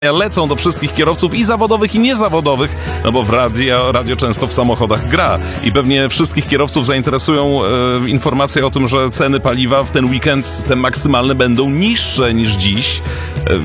lecą do wszystkich kierowców i zawodowych, i niezawodowych, no bo radio często w samochodach gra i pewnie wszystkich kierowców zainteresują informacje o tym, że ceny paliwa w ten weekend, te maksymalne, będą niższe niż dziś.